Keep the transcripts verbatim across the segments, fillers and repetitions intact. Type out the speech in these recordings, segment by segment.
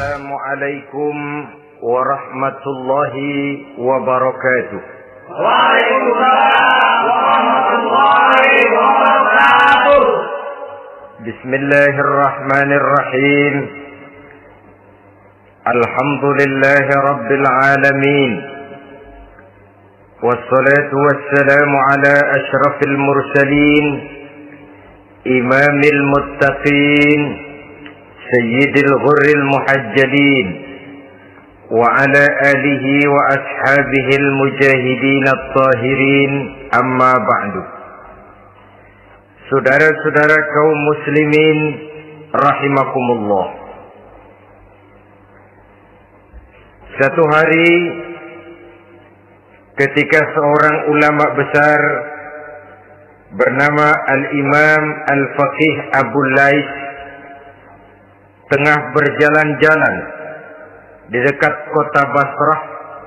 Assalamualaikum warahmatullahi wabarakatuh. Waalaikumsalam warahmatullahi wabarakatuh. Bismillahirrahmanirrahim. Alhamdulillahi rabbil alamin. Wassalatu wassalamu ala ashrafil mursalin, imamil muttaqin, sayyidil ghurril muhajjalin, wa ala alihi wa ashabihil mujahidin at-tahirin, amma ba'du. Saudara-saudara kaum muslimin rahimakumullah. Satu hari ketika seorang ulama besar bernama Al-Imam Al-Faqih Abu Lais tengah berjalan-jalan di dekat kota Basrah,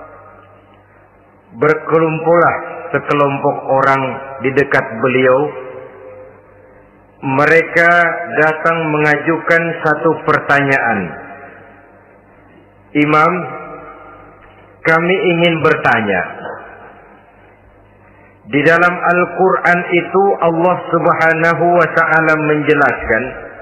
berkelumpulah sekelompok orang di dekat beliau. Mereka datang mengajukan satu pertanyaan. Imam, kami ingin bertanya. Di dalam Al-Quran itu Allah Subhanahu wa ta'ala menjelaskan,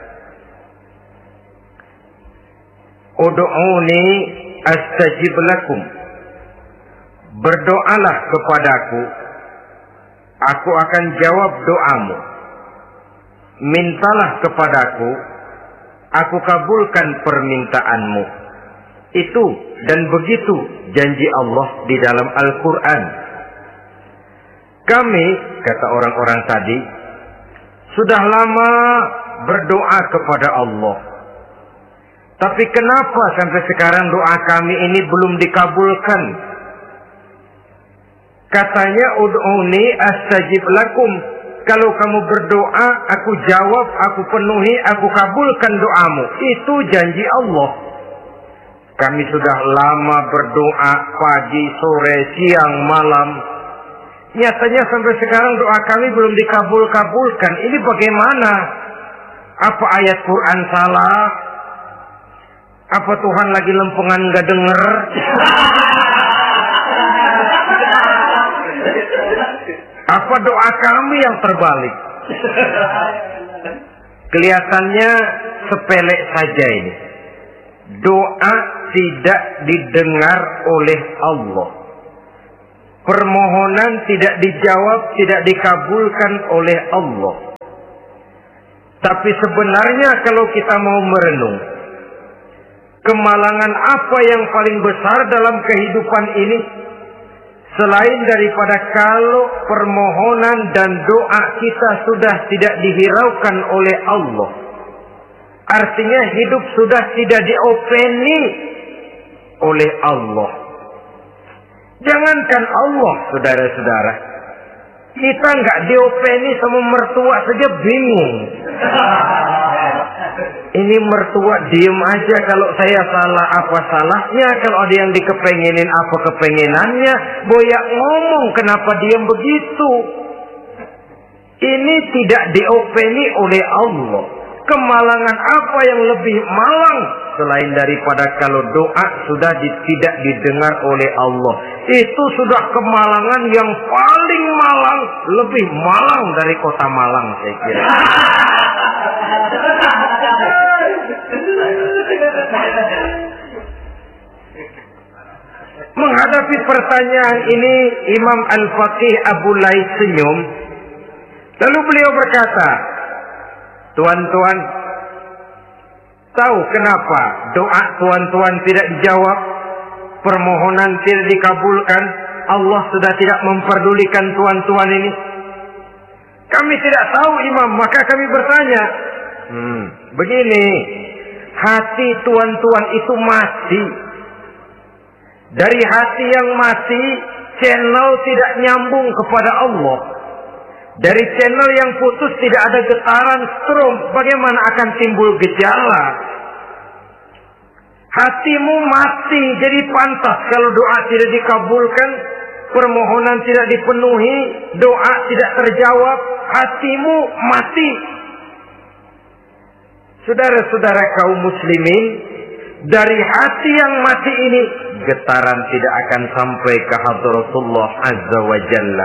Ud'uni astajib lakum. Berdoalah kepadaku, aku akan jawab doamu. Mintalah kepadaku, aku kabulkan permintaanmu. Itu dan begitu janji Allah di dalam Al-Quran. Kami, kata orang-orang tadi, sudah lama berdoa kepada Allah. Tapi kenapa sampai sekarang doa kami ini belum dikabulkan? Katanya, Ud'uni astajib lakum. Kalau kamu berdoa, aku jawab, aku penuhi, aku kabulkan doamu. Itu janji Allah. Kami sudah lama berdoa pagi, sore, siang, malam. Nyatanya sampai sekarang doa kami belum dikabul-kabulkan. Ini bagaimana? Apa ayat Quran salah? Apa Tuhan lagi lempengan gak denger? Apa doa kami yang terbalik? Kelihatannya sepele saja ini. Doa tidak didengar oleh Allah. Permohonan tidak dijawab, tidak dikabulkan oleh Allah. Tapi sebenarnya kalau kita mau merenung, kemalangan apa yang paling besar dalam kehidupan ini? Selain daripada kalau permohonan dan doa kita sudah tidak dihiraukan oleh Allah. Artinya hidup sudah tidak diopeni oleh Allah. Jangankan Allah, saudara-saudara. Kita nggak diopeni sama mertua saja bingung. Ini mertua diem aja kalau saya salah apa salahnya, kalau ada yang dikepengenin apa kepengenannya, boyak ngomong kenapa diem begitu. Ini tidak diopeni oleh Allah. Kemalangan apa yang lebih malang selain daripada kalau doa sudah di, tidak didengar oleh Allah. Itu sudah kemalangan yang paling malang, lebih malang dari kota Malang saya kira. Menghadapi pertanyaan ini, Imam Al-Faqih Abu Lais senyum. Lalu beliau berkata, tuan-tuan, tahu kenapa doa tuan-tuan tidak dijawab, permohonan tidak dikabulkan, Allah sudah tidak memperdulikan tuan-tuan ini? Kami tidak tahu, Imam, maka kami bertanya. Hmm, begini, hati tuan-tuan itu mati. Dari hati yang mati, channel tidak nyambung kepada Allah. Dari channel yang putus tidak ada getaran strom, bagaimana akan timbul gejala? Hatimu mati, jadi pantas kalau doa tidak dikabulkan, permohonan tidak dipenuhi, doa tidak terjawab, hatimu mati. Saudara-saudara kaum muslimin, dari hati yang mati ini getaran tidak akan sampai ke hadratullah azza wa jalla.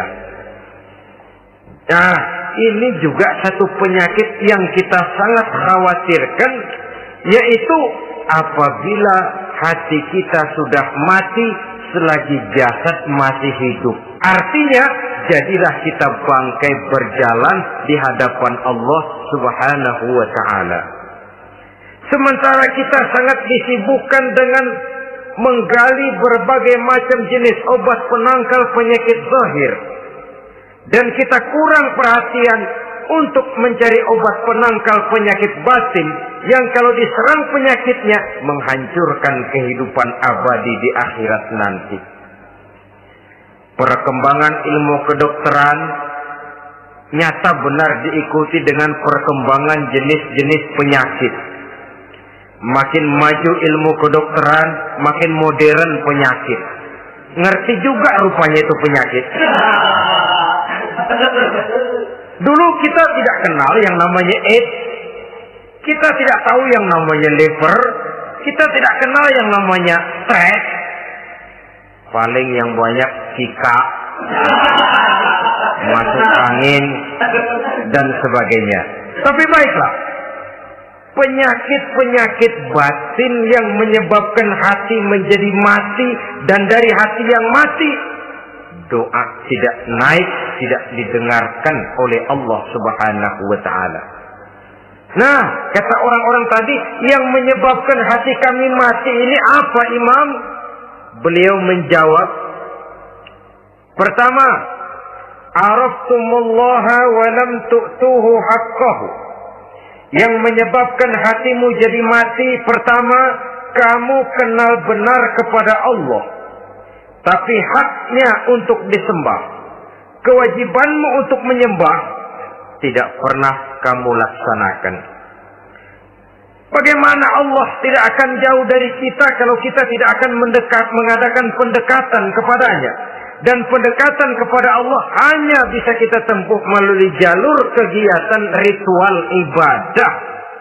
Nah, ini juga satu penyakit yang kita sangat khawatirkan, yaitu apabila hati kita sudah mati selagi jasad masih hidup. Artinya, jadilah kita bangkai berjalan di hadapan Allah Subhanahu wa ta'ala. Sementara kita sangat disibukkan dengan menggali berbagai macam jenis obat penangkal penyakit zahir, dan kita kurang perhatian untuk mencari obat penangkal penyakit batin yang kalau diserang penyakitnya menghancurkan kehidupan abadi di akhirat nanti. Perkembangan ilmu kedokteran nyata benar diikuti dengan perkembangan jenis-jenis penyakit. Makin maju ilmu kedokteran, makin modern penyakit. Ngerti juga rupanya itu penyakit. Dulu kita tidak kenal yang namanya AIDS. Kita tidak tahu yang namanya liver. Kita tidak kenal yang namanya stres. Paling yang banyak Zika, masuk angin, dan sebagainya. Tapi baiklah, penyakit-penyakit batin yang menyebabkan hati menjadi mati, dan dari hati yang mati doa tidak naik, tidak didengarkan oleh Allah Subhanahu wa ta'ala. Nah, kata orang-orang tadi, yang menyebabkan hati kami mati ini apa, Imam? Beliau menjawab, pertama, araftumullaha wa lam tu'tuhu haqqahu. Yang menyebabkan hatimu jadi mati, pertama, kamu kenal benar kepada Allah, tapi haknya untuk disembah, kewajibanmu untuk menyembah, tidak pernah kamu laksanakan. Bagaimana Allah tidak akan jauh dari kita kalau kita tidak akan mendekat, mengadakan pendekatan kepadanya? Dan pendekatan kepada Allah hanya bisa kita tempuh melalui jalur kegiatan ritual ibadah.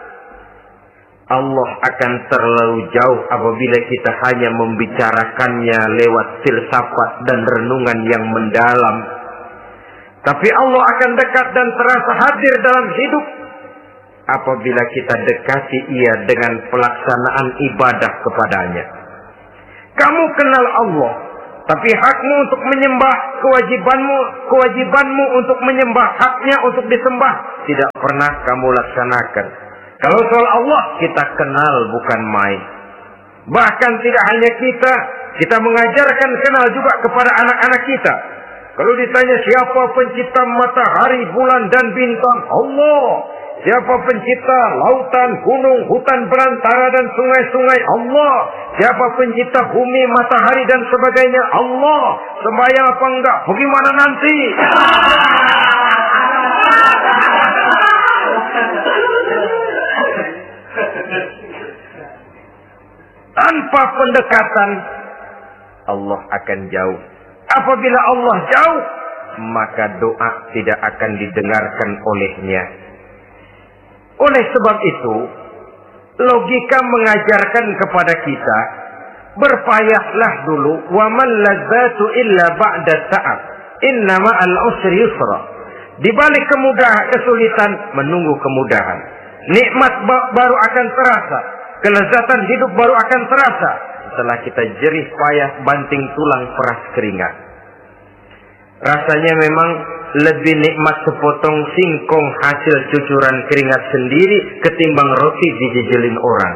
Allah akan terlalu jauh apabila kita hanya membicarakannya lewat filsafat dan renungan yang mendalam. Tapi Allah akan dekat dan terasa hadir dalam hidup apabila kita dekati ia dengan pelaksanaan ibadah kepadanya. Kamu kenal Allah, tapi hakmu untuk menyembah, kewajibanmu, kewajibanmu untuk menyembah, haknya untuk disembah, tidak pernah kamu laksanakan. Kalau soal Allah, kita kenal bukan main. Bahkan tidak hanya kita, kita mengajarkan kenal juga kepada anak-anak kita. Kalau ditanya siapa pencipta matahari, bulan, dan bintang? Allah. Siapa pencipta lautan, gunung, hutan belantara, dan sungai-sungai? Allah. Siapa pencipta bumi, matahari, dan sebagainya? Allah. Sembahyang apa enggak? Bagaimana nanti? Tanpa pendekatan, Allah akan jauh. Apabila Allah jauh, maka doa tidak akan didengarkan olehnya. Oleh sebab itu, logika mengajarkan kepada kita, berpayahlah dulu, wa man ladzatu illa ba'da sa'at, innama al-usri yusra. Di balik kemudahan, kesulitan, menunggu kemudahan. Nikmat baru akan terasa, kelezatan hidup baru akan terasa setelah kita jerih payah banting tulang peras keringat. Rasanya memang lebih nikmat sepotong singkong hasil cucuran keringat sendiri ketimbang roti dijejelin orang.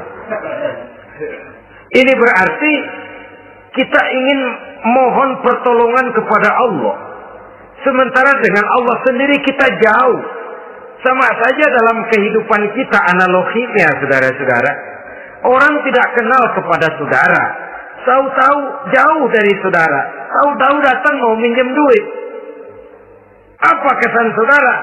Ini berarti kita ingin mohon pertolongan kepada Allah, sementara dengan Allah sendiri kita jauh. Sama saja dalam kehidupan kita analoginya, saudara-saudara. Orang tidak kenal kepada saudara, tahu-tahu jauh dari saudara, tahu-tahu datang mau minjem duit. Apa kesan saudara?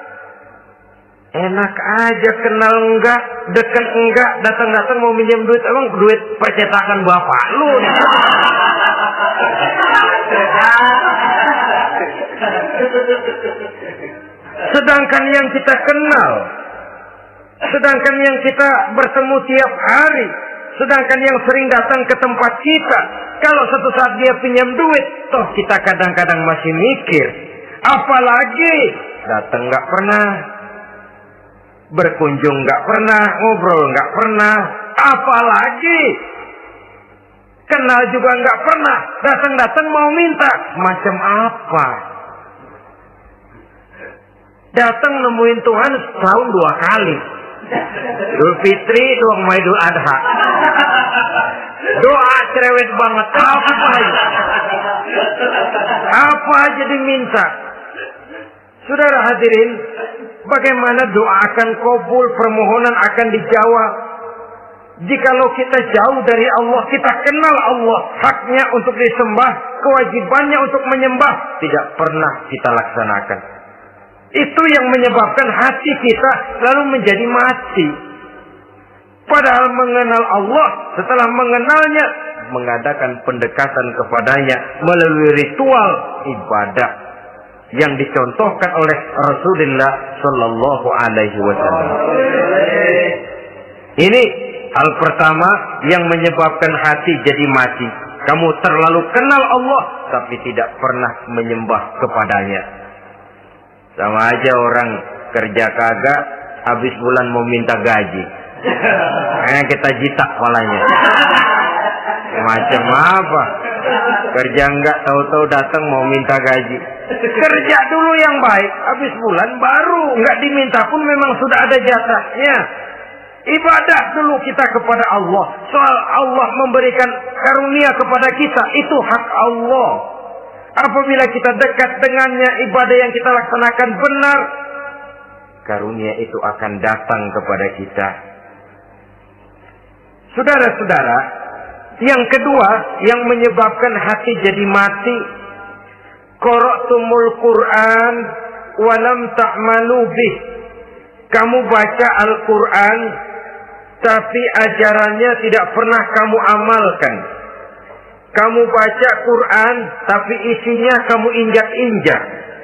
Enak aja, kenal enggak, dekat enggak, datang-datang mau minjem duit. Emang duit percetakan bapak lu? Sedangkan yang kita kenal, sedangkan yang kita bertemu tiap hari, Sedangkan yang sering datang ke tempat kita, kalau satu saat dia pinjam duit, toh kita kadang-kadang masih mikir. Apalagi datang nggak pernah, berkunjung nggak pernah, ngobrol nggak pernah, apalagi kenal juga nggak pernah, datang-datang mau minta, macam apa? Datang nemuin Tuhan setahun dua kali, Idul Fitri, doang mau Idul Adha. Doa cerewet banget, apa aja, apa aja diminta. Saudara hadirin, bagaimana doa akan kabul, permohonan akan dijawab? Jikalau kita jauh dari Allah, kita kenal Allah, haknya untuk disembah, kewajibannya untuk menyembah, tidak pernah kita laksanakan. Itu yang menyebabkan hati kita lalu menjadi mati. Padahal mengenal Allah, setelah mengenalnya, mengadakan pendekatan kepadanya melalui ritual ibadah yang dicontohkan oleh Rasulullah Shallallahu Alaihi Wasallam. Ini hal pertama yang menyebabkan hati jadi mati. Kamu terlalu kenal Allah, tapi tidak pernah menyembah kepadanya. Sama aja orang kerja kagak, habis bulan mau minta gaji. Kayak kita jitak malahnya. Macam apa? Kerja enggak, tahu-tahu datang mau minta gaji. Kerja dulu yang baik, habis bulan baru enggak diminta pun memang sudah ada jatahnya. Ibadah dulu kita kepada Allah. Soal Allah memberikan karunia kepada kita, itu hak Allah. Apabila kita dekat dengannya, ibadah yang kita laksanakan benar, karunia itu akan datang kepada kita. Saudara-saudara, yang kedua yang menyebabkan hati jadi mati, qara'tumul Qur'an walam ta'malu bih. Kamu baca Al-Quran, tapi ajarannya tidak pernah kamu amalkan. Kamu baca Quran, tapi isinya kamu injak-injak.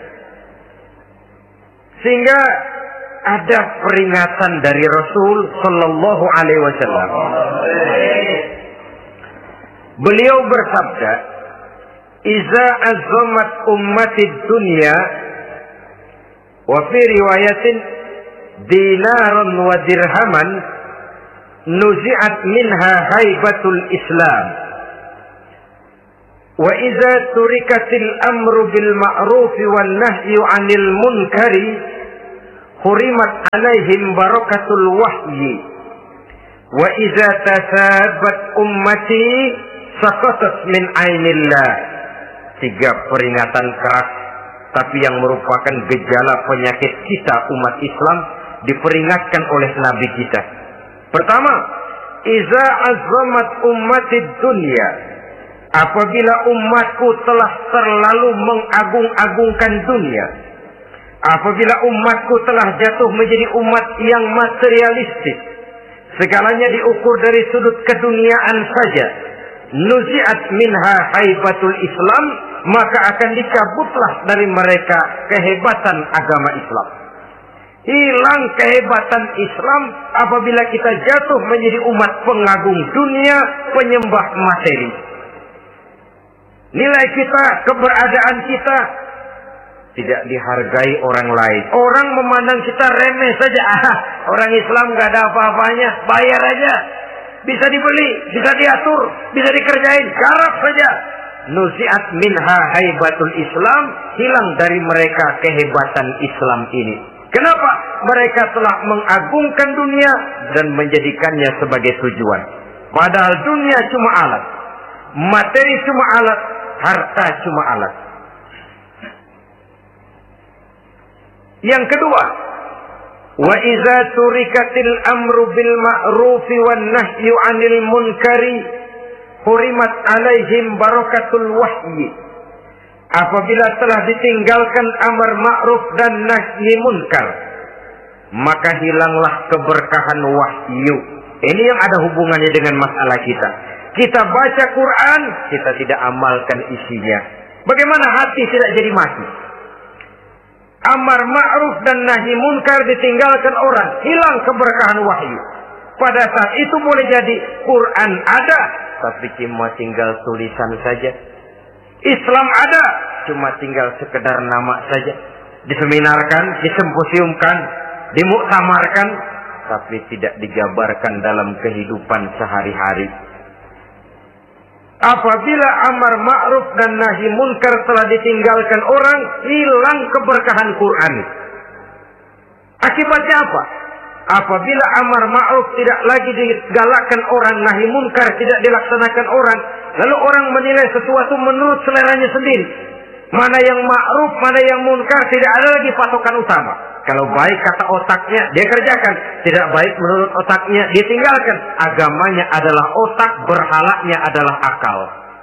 Sehingga ada peringatan dari Rasul Sallallahu Alaihi Wasallam. Beliau bersabda, "Iza azamat ummatid dunya, wa fi riwayatin dinaran wa dirhaman, nuzi'at minha haibatul Islam. Wa iza turikatil amru bil ma'rufi wan nahyu 'anil munkari, hurimat 'alaihim barakatul wahyi. Wa iza tasabat ummati saqatat min 'ainillah." Tiga peringatan keras, tapi yang merupakan gejala penyakit kita umat Islam, diperingatkan oleh Nabi kita. Pertama, iza azamat ummatid dunya, apabila umatku telah terlalu mengagung-agungkan dunia, apabila umatku telah jatuh menjadi umat yang materialistis, segalanya diukur dari sudut keduniaan saja, nuzi'at minha haibatul Islam, maka akan dicabutlah dari mereka kehebatan agama Islam. Hilang kehebatan Islam apabila kita jatuh menjadi umat pengagung dunia, penyembah materi. Nilai kita, keberadaan kita tidak dihargai orang lain. Orang memandang kita remeh saja. Ah, orang Islam gak ada apa-apanya, bayar aja. Bisa dibeli, bisa diatur, bisa dikerjain, garap saja. Nuzi'at minha haibatul Islam, hilang dari mereka kehebatan Islam ini. Kenapa? Mereka telah mengagungkan dunia dan menjadikannya sebagai tujuan. Padahal dunia cuma alat, materi cuma alat, harta cuma alat. Yang kedua, wa iza turikatil amru bil ma'rufi wan nahyu 'anil munkari, hurimat 'alaihim barakatul wahyi. Apabila telah ditinggalkan amar ma'ruf dan nahi munkar, maka hilanglah keberkahan wahyu. Ini yang ada hubungannya dengan masalah kita. Kita baca Quran, kita tidak amalkan isinya. Bagaimana hati tidak jadi mati? Amar ma'ruf dan nahi munkar ditinggalkan orang, hilang keberkahan wahyu. Pada saat itu boleh jadi Quran ada, tapi cuma tinggal tulisan saja. Islam ada, cuma tinggal sekedar nama saja. Diseminarkan, disimposiumkan, dimuktamarkan, tapi tidak dijabarkan dalam kehidupan sehari-hari. Apabila amar ma'ruf dan nahi munkar telah ditinggalkan orang, hilang keberkahan Quran. Akibatnya apa? Apabila amar ma'ruf tidak lagi digalakkan orang, nahi munkar tidak dilaksanakan orang, lalu orang menilai sesuatu menurut seleranya sendiri. Mana yang ma'ruf, mana yang munkar, tidak ada lagi patokan utama. Kalau baik kata otaknya, dia kerjakan. Tidak baik menurut otaknya, dia tinggalkan. Agamanya adalah otak, berhalanya adalah akal.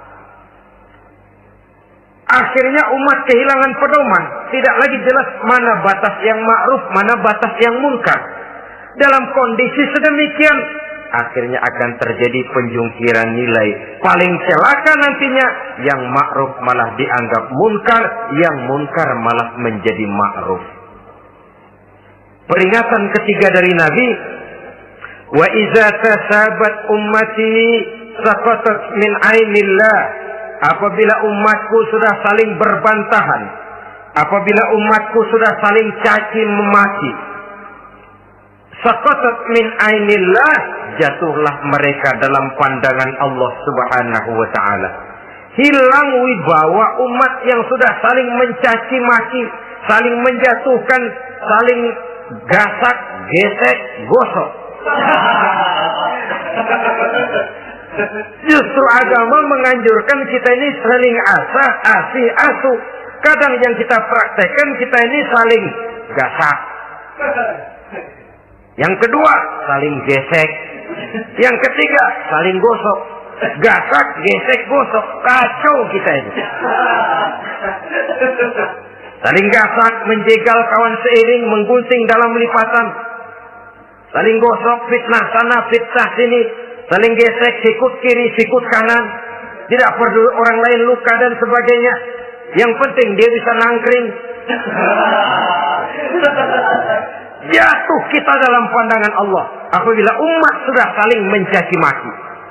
Akhirnya umat kehilangan pedoman. Tidak lagi jelas mana batas yang ma'ruf, mana batas yang munkar. Dalam kondisi sedemikian, akhirnya akan terjadi penjungkiran nilai. Paling celaka nantinya, yang ma'ruf malah dianggap munkar, yang munkar malah menjadi ma'ruf. Peringatan ketiga dari Nabi, wa iza tasabat ummati saqatat min ainillah. Apabila umatku sudah saling berbantahan, apabila umatku sudah saling caci memaki, saqatat min ainillah, jatuhlah mereka dalam pandangan Allah Subhanahu wa taala. Hilang wibawa umat yang sudah saling mencaci maki, saling menjatuhkan, saling gasak, gesek, gosok. Justru agama menganjurkan kita ini saling asah, asih, asuh. Kadang yang kita praktekkan, kita ini saling gasak. Yang kedua, saling gesek. Yang ketiga, saling gosok. Gasak, gesek, gosok. Kacau kita ini. Saling gasak, menjegal kawan seiring, menggunting dalam lipatan. Saling gosok, fitnah sana, fitnah sini. Saling gesek, sikut kiri, sikut kanan. Tidak peduli orang lain luka dan sebagainya. Yang penting dia bisa nangkring. Jatuh kita dalam pandangan Allah apabila umat sudah saling mencaci maki.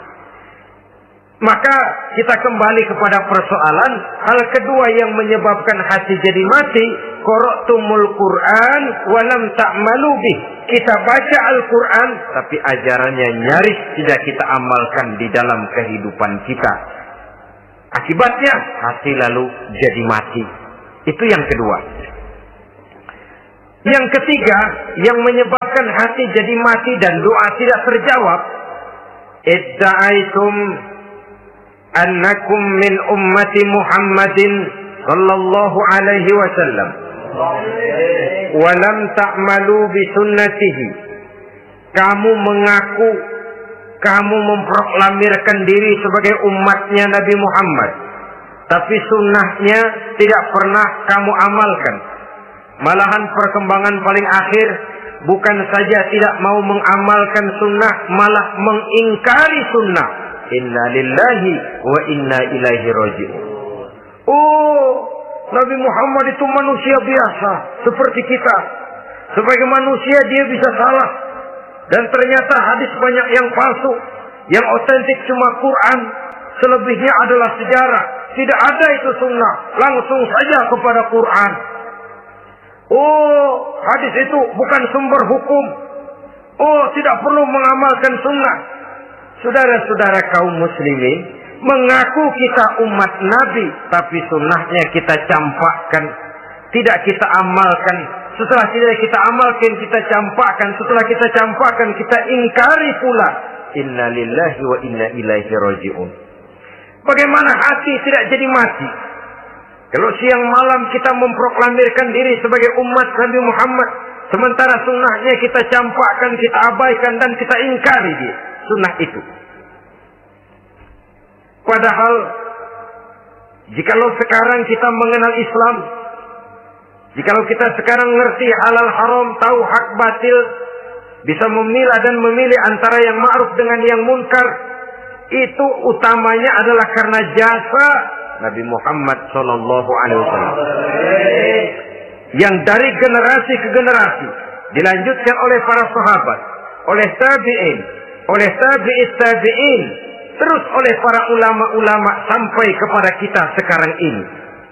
Maka kita kembali kepada persoalan hal kedua yang menyebabkan hati jadi mati. Qara'tumul Quran walam ta'malu bih. Kita baca Al-Quran tapi ajarannya nyaris tidak kita amalkan di dalam kehidupan kita. Akibatnya hati lalu jadi mati. Itu yang kedua. Yang ketiga yang menyebabkan hati jadi mati dan doa tidak terjawab. Idda'aitum annakum min ummati Muhammadin sallallahu alaihi wasallam wa lam ta'malu bi sunnatihi. Kamu mengaku, kamu memproklamirkan diri sebagai umatnya Nabi Muhammad, tapi sunnahnya tidak pernah kamu amalkan. Malahan perkembangan paling akhir bukan saja tidak mau mengamalkan sunnah, malah mengingkari sunnah. Inna lillahi wa inna ilaihi raji'un. Oh, Nabi Muhammad itu manusia biasa seperti kita. Sebagai manusia dia bisa salah. Dan ternyata hadis banyak yang palsu. Yang otentik cuma Quran. Selebihnya adalah sejarah. Tidak ada itu sunnah. Langsung saja kepada Quran. Oh, hadis itu bukan sumber hukum. Oh, tidak perlu mengamalkan sunnah. Saudara-saudara kaum muslimin, mengaku kita umat Nabi, tapi sunnahnya kita campakkan, tidak kita amalkan. Setelah tidak kita amalkan, kita campakkan. Setelah kita campakkan, kita ingkari pula. Inna lillahi wa inna ilaihi raji'un. Bagaimana hati tidak jadi mati? Kalau siang malam kita memproklamirkan diri sebagai umat Nabi Muhammad, sementara sunnahnya kita campakkan, kita abaikan, dan kita ingkari dia, sunnah itu. Padahal, jikalau sekarang kita mengenal Islam, jikalau kita sekarang ngerti halal haram, tahu hak batil, bisa memilah dan memilih antara yang ma'ruf dengan yang munkar, itu utamanya adalah karena jasa Nabi Muhammad Sallallahu Alaihi Wasallam yang dari generasi ke generasi dilanjutkan oleh para sahabat, oleh tabi'in, oleh tabi'it tabi'in, terus oleh para ulama-ulama sampai kepada kita sekarang ini.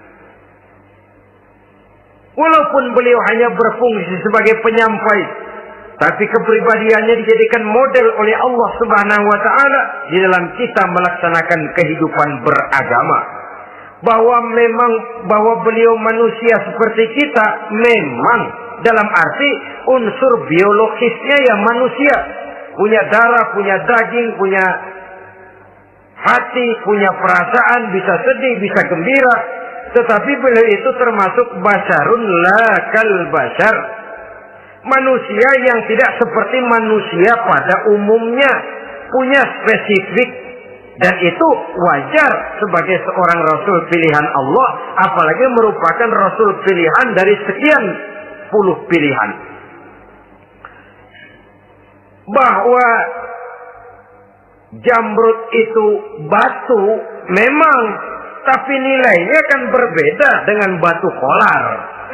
Walaupun beliau hanya berfungsi sebagai penyampai, tapi kepribadiannya dijadikan model oleh Allah Subhanahu wa taala di dalam kita melaksanakan kehidupan beragama. Bahwa memang bahwa beliau manusia seperti kita, memang dalam arti unsur biologisnya ya manusia, punya darah, punya daging, punya hati, punya perasaan, bisa sedih, bisa gembira. Tetapi beliau itu termasuk basyarun la kal basyar, manusia yang tidak seperti manusia pada umumnya, punya spesifik. Dan itu wajar sebagai seorang Rasul pilihan Allah, apalagi merupakan Rasul pilihan dari sekian puluh pilihan. Bahwa jamrud itu batu memang, tapi nilainya kan berbeda dengan batu kolar.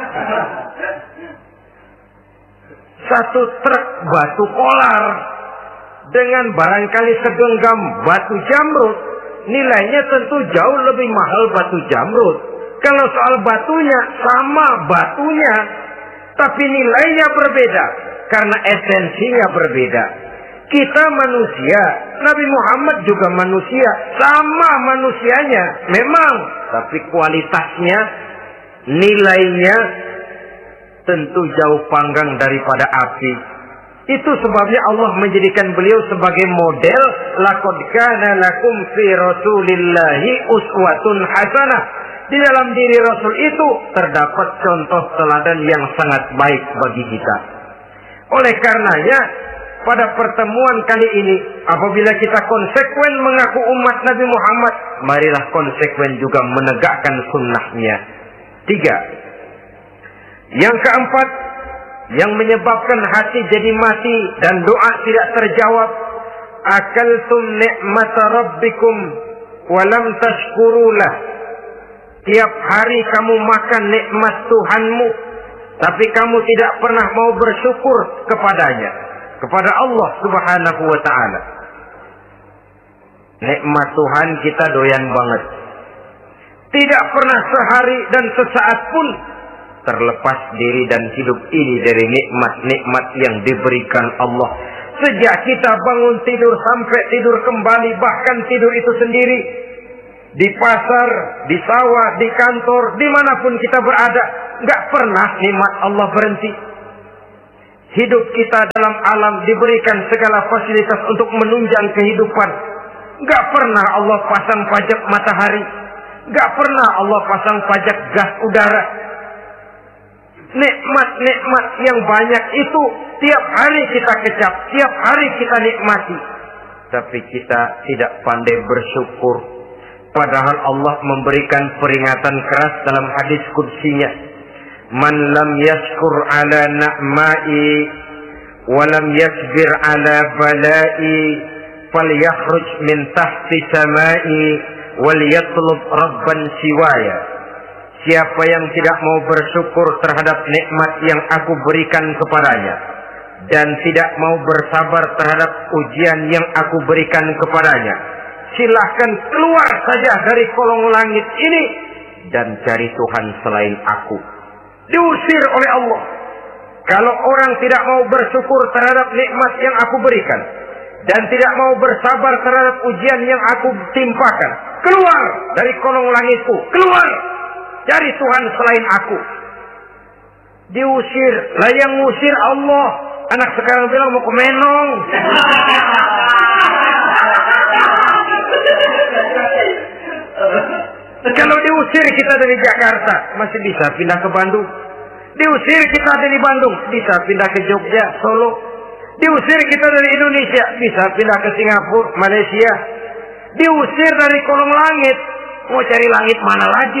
Satu truk batu kolar dengan barangkali segenggam batu jamrud, nilainya tentu jauh lebih mahal batu jamrud. Kalau soal batunya, sama batunya, tapi nilainya berbeda karena esensinya berbeda. Kita manusia, Nabi Muhammad juga manusia, sama manusianya memang, tapi kualitasnya, nilainya tentu jauh panggang daripada api. Itu sebabnya Allah menjadikan beliau sebagai model. Laqad kana lakum fi Rasulillahi uswatun hasanah. Di dalam diri Rasul itu terdapat contoh teladan yang sangat baik bagi kita. Oleh karenanya, pada pertemuan kali ini, apabila kita konsekuen mengaku umat Nabi Muhammad, marilah konsekuen juga menegakkan sunnahnya. Tiga. Yang keempat, yang menyebabkan hati jadi mati dan doa tidak terjawab, akaltum ni'mata rabbikum walam tashkurulah. Tiap hari kamu makan nikmat Tuhanmu, tapi kamu tidak pernah mau bersyukur kepadanya, kepada Allah Subhanahu wa ta'ala. Nikmat Tuhan kita doyan banget, tidak pernah sehari dan sesaat pun terlepas diri dan hidup ini dari nikmat-nikmat yang diberikan Allah. Sejak kita bangun tidur sampai tidur kembali, bahkan tidur itu sendiri, di pasar, di sawah, di kantor, dimanapun kita berada, nggak pernah nikmat Allah berhenti. Hidup kita dalam alam diberikan segala fasilitas untuk menunjang kehidupan. Nggak pernah Allah pasang pajak matahari, nggak pernah Allah pasang pajak gas udara. Nikmat-nikmat yang banyak itu tiap hari kita kecap, tiap hari kita nikmati, tapi kita tidak pandai bersyukur. Padahal Allah memberikan peringatan keras dalam hadis qudsinya, man lam yashkur ala na'mai wa lam yasbir ala balai falyakhruj min tahti samai wal yatlub rabban siwaya. Siapa yang tidak mau bersyukur terhadap nikmat yang aku berikan kepadanya, dan tidak mau bersabar terhadap ujian yang aku berikan kepadanya, silahkan keluar saja dari kolong langit ini dan cari Tuhan selain aku. Diusir oleh Allah. Kalau orang tidak mau bersyukur terhadap nikmat yang aku berikan, dan tidak mau bersabar terhadap ujian yang aku timpakan, keluar dari kolong langitku, keluar, cari Tuhan selain aku. Diusir. Lah yang ngusir Allah. Anak sekarang bilang mau ke Menong. Kalau diusir kita dari Jakarta, masih bisa pindah ke Bandung. Diusir kita dari Bandung, bisa pindah ke Jogja, Solo. Diusir kita dari Indonesia, bisa pindah ke Singapura, Malaysia. Diusir dari kolong langit, mau cari langit mana lagi?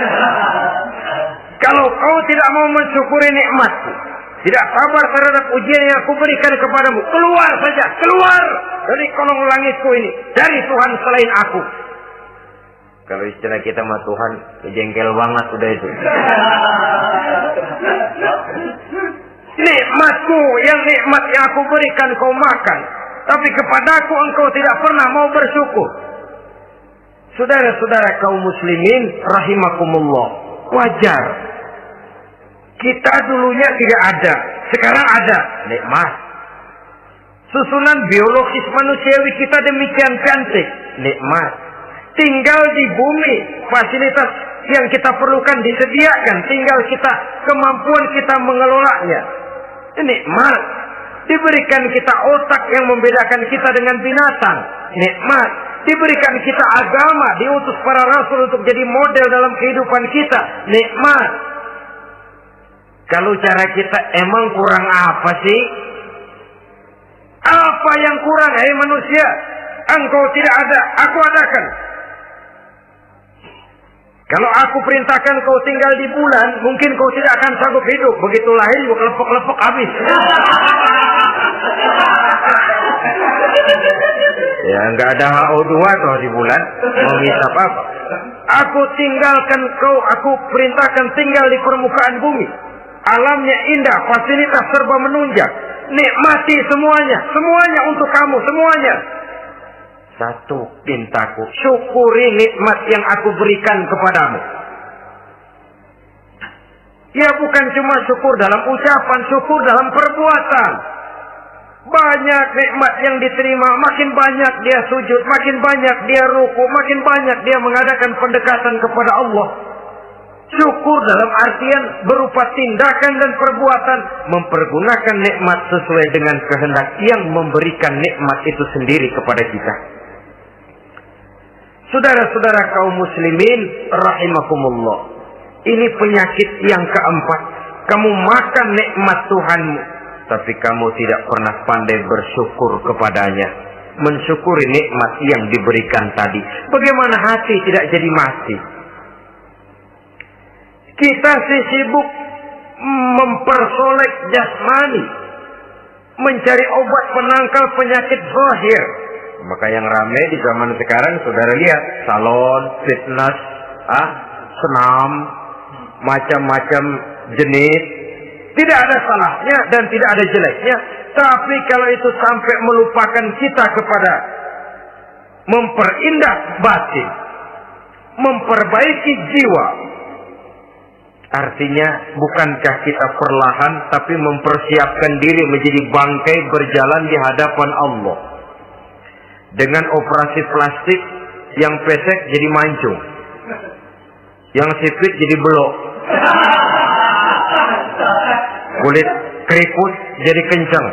Kalau kau tidak mau mensyukuri nikmatku, tidak sabar terhadap ujian yang aku berikan kepadamu, keluar saja, keluar dari kolong langitku ini, dari Tuhan selain aku. Kalau istilah kita mah Tuhan, jengkel banget udah itu. Nikmatku yang nikmat yang aku berikan kau makan, tapi kepadaku engkau tidak pernah mau bersyukur. Saudara-saudara kaum muslimin rahimakumullah, wajar. Kita dulunya tidak ada, sekarang ada nikmat. Susunan biologis manusiawi kita demikian cantik, nikmat. Tinggal di bumi, fasilitas yang kita perlukan disediakan, tinggal kita kemampuan kita mengelolanya. Nikmat. Diberikan kita otak yang membedakan kita dengan binatang, nikmat. Diberikan kita agama, diutus para rasul untuk jadi model dalam kehidupan kita, nikmat. Kalau cara kita emang kurang apa sih? Apa yang kurang, hai manusia? Engkau tidak ada, aku adakan. Kalau aku perintahkan kau tinggal di bulan, mungkin kau tidak akan sanggup hidup. Begitu lahir juga kelepok-kelepok habis. Ya nggak ada H O dua toh di bulan. Mau ngisap apa? Aku tinggalkan kau, aku perintahkan tinggal di permukaan bumi. Alamnya indah, fasilitas serba menunjang. Nikmati semuanya, semuanya untuk kamu, semuanya. Satu pintaku, syukuri nikmat yang aku berikan kepadamu. Ya bukan cuma syukur dalam ucapan, syukur dalam perbuatan. Banyak nikmat yang diterima, makin banyak dia sujud, makin banyak dia ruku, makin banyak dia mengadakan pendekatan kepada Allah. Syukur dalam artian berupa tindakan dan perbuatan, mempergunakan nikmat sesuai dengan kehendak yang memberikan nikmat itu sendiri kepada kita. Saudara-saudara kaum muslimin rahimakumullah, ini penyakit yang keempat. Kamu makan nikmat Tuhanmu, tapi kamu tidak pernah pandai bersyukur kepadanya, mensyukuri nikmat yang diberikan tadi. Bagaimana hati tidak jadi mati? Kita sih sibuk mempersolek jasmani, mencari obat penangkal penyakit zahir. Maka yang ramai di zaman sekarang, saudara lihat, salon, fitness, ah, senam, macam-macam jenis. Tidak ada salahnya dan tidak ada jeleknya. Tapi kalau itu sampai melupakan kita kepada memperindah batin, memperbaiki jiwa, artinya bukankah kita perlahan tapi mempersiapkan diri menjadi bangkai berjalan di hadapan Allah? Dengan operasi plastik, yang pesek jadi mancung, yang sipit jadi belok, kulit keriput jadi kencang,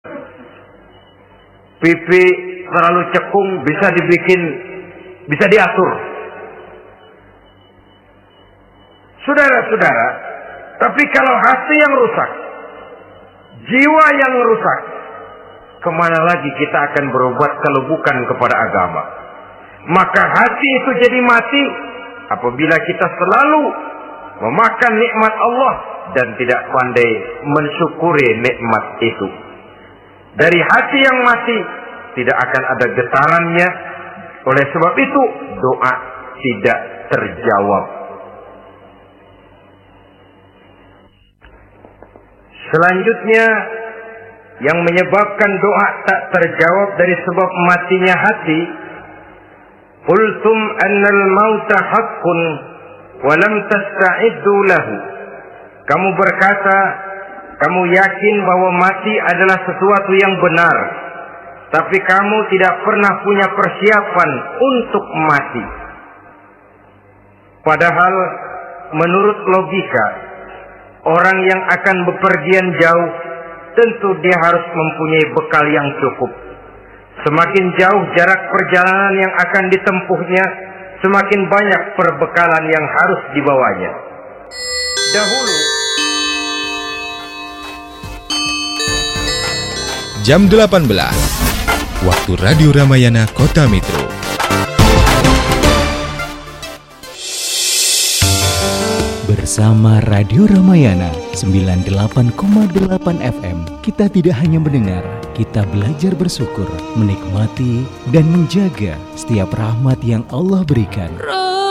pipi terlalu cekung bisa dibikin, bisa diatur. Saudara-saudara, tapi kalau hati yang rusak, jiwa yang rusak, kemana lagi kita akan berobat kalau bukan kepada agama? Maka hati itu jadi mati apabila kita selalu memakan nikmat Allah dan tidak pandai mensyukuri nikmat itu. Dari hati yang mati tidak akan ada getarannya. Oleh sebab itu doa tidak terjawab. Selanjutnya, yang menyebabkan doa tak terjawab dari sebab matinya hati, qultum annal mauta haqqun wa lam tasta'iddu lahu. Kamu berkata, kamu yakin bahwa mati adalah sesuatu yang benar, tapi kamu tidak pernah punya persiapan untuk mati. Padahal menurut logika, orang yang akan bepergian jauh tentu dia harus mempunyai bekal yang cukup. Semakin jauh jarak perjalanan yang akan ditempuhnya, semakin banyak perbekalan yang harus dibawanya. Dahulu jam delapan belas waktu Radio Ramayana Kota Metro. Bersama Radio Ramayana sembilan puluh delapan koma delapan F M, kita tidak hanya mendengar, kita belajar bersyukur, menikmati, dan menjaga setiap rahmat yang Allah berikan.